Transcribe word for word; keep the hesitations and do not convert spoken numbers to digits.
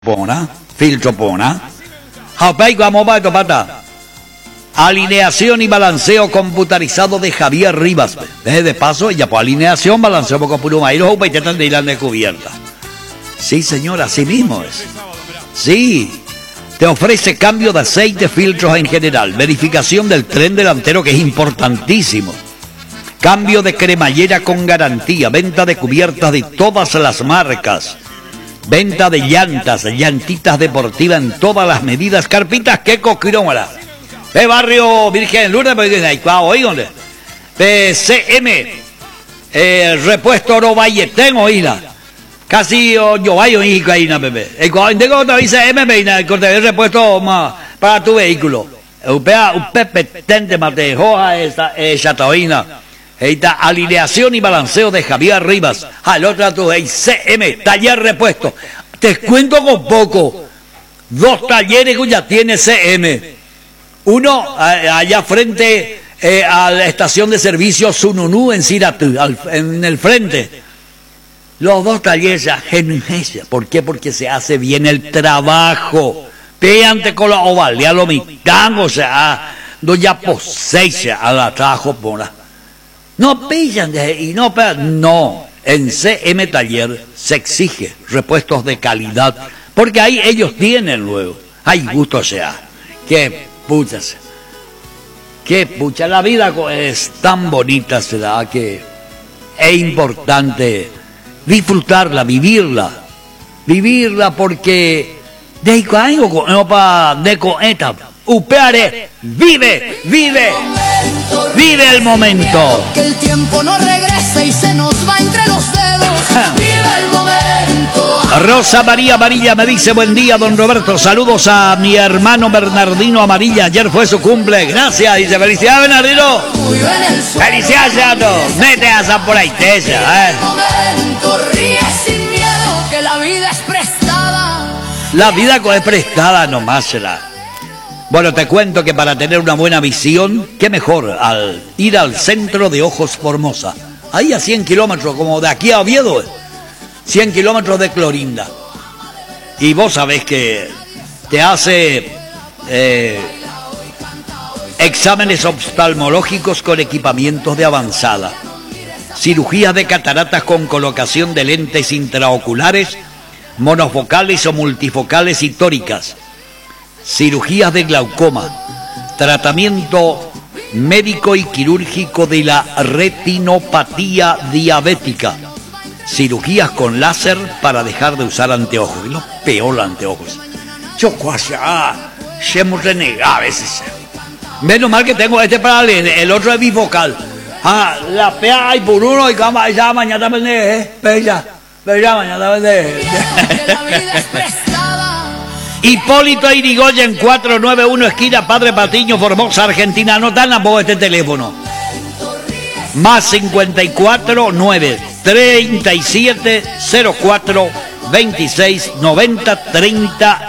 Pona, filtro Pona. Japaico Amobato Pata. Alineación y balanceo computarizado de Javier Rivas. Desde paso, ya por alineación, balanceo poco puruma y los upa y te de la descubierta. Sí, señor, así mismo es. Sí. Te ofrece cambio de aceite, filtros en general, verificación del tren delantero, que es importantísimo. Cambio de cremallera con garantía, venta de cubiertas de todas las marcas. Venta de llantas, llantitas deportivas en todas las medidas. Carpitas que coquirómala. De barrio Virgen Lourdes, oígale. De C M, eh, repuesto Oro Valle, tengo oíla. Casi yo vaya y caína, bebé. El cuando dice M, el corte de repuesto más para tu vehículo. Upea, upe petente matejoa esta, esa taoína. Esta alineación y balanceo de Javier Rivas. Al otro tu C M, taller repuesto. Te cuento con poco. Dos talleres que ya tiene C M. Uno allá frente eh, a la estación de servicio Sununú en Ciratú, al, en el frente. Los dos talleres ya genuinos. ¿Por qué? Porque se hace bien el trabajo. Péante con la oval, ya lo mitango, o sea, no ya poseía a la trabajo por la. No pillan de, y no no, en C M Taller se exige repuestos de calidad, porque ahí ellos tienen luego. Ay, gusto sea. Qué puchas. Qué pucha. La vida es tan bonita, se da que es importante disfrutarla, vivirla. Vivirla porque de algo no para de coeta. Upeare, vive, vive. Vive el momento. Que el tiempo no regrese y se nos va entre los dedos. Vive el momento. Rosa María Amarilla me dice: buen día, don Roberto. Saludos a mi hermano Bernardino Amarilla. Ayer fue su cumple. Gracias. Dice: felicidades, Bernardino. Felicidades a todos. Mete a esa por ahí, tesa, eh. Ríe sin miedo, que la vida es prestada. La vida es prestada, nomás será. Bueno, te cuento que para tener una buena visión, qué mejor al ir al centro de Ojos Formosa. Ahí a cien kilómetros, como de aquí a Oviedo, cien kilómetros de Clorinda. Y vos sabés que te hace eh, exámenes oftalmológicos con equipamientos de avanzada, cirugías de cataratas con colocación de lentes intraoculares, monofocales o multifocales y tóricas, cirugías de glaucoma, tratamiento médico y quirúrgico de la retinopatía diabética, cirugías con láser para dejar de usar anteojos. Lo peor los anteojos. Yo casi, ah, se hemos renegado a veces. Menos mal que tengo este para leer, el otro es bifocal. Ah, la pea hay por uno y cama, ya mañana me eh, bella, bella mañana me Hipólito Irigoyen, cuatrocientos noventa y uno, esquina Padre Patiño, Formosa, Argentina. Anotan a vos este teléfono. Más cincuenta y cuatro, nueve, treinta y siete, cero cuatro, veintiséis, noventa, treinta